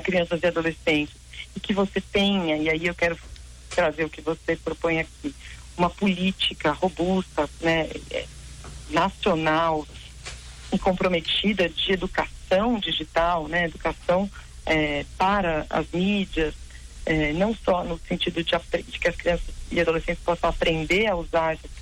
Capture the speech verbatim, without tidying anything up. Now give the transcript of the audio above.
crianças e adolescentes, e que você tenha, e aí eu quero trazer o que você propõe aqui, uma política robusta, né, nacional e comprometida de educação digital, né, educação é, para as mídias, é, não só no sentido de, de que as crianças e adolescentes possam aprender a usar essas